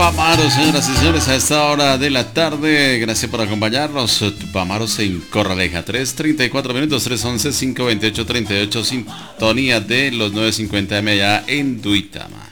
Tupamaros, señoras y señores, a esta hora de la tarde. Gracias por acompañarnos. Tupamaros en Corraleja, 3:34 minutos, 3:11, 5:28, 38, sintonía de los 9:50 M allá en Duitama.